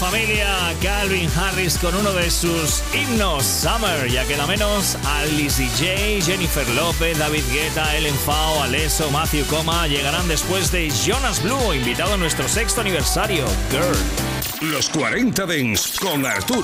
familia, Calvin Harris con uno de sus himnos, Summer. Ya queda menos. Alice DJ, Jennifer López, David Guetta, Ellen Fao, Alesso, Matthew Coma llegarán después de Jonas Blue, invitado a nuestro 6º aniversario, Girl. Los 40 Dance con Arturo